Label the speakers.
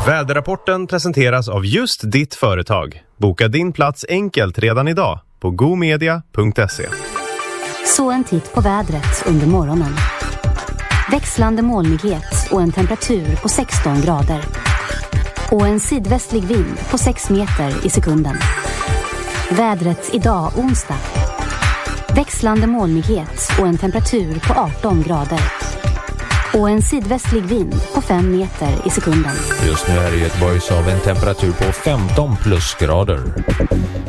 Speaker 1: Väderrapporten presenteras av just ditt företag. Boka din plats enkelt redan idag på gomedia.se.
Speaker 2: Så en titt på vädret under morgonen. Växlande molnighet och en temperatur på 16 grader. Och en sydvästlig vind på 6 meter i sekunden. Vädret idag onsdag. Växlande molnighet och en temperatur på 18 grader. Och en sydvästlig vind på 5 meter i sekunden.
Speaker 3: Just nu här i Göteborg så har vi en temperatur på 15 plusgrader.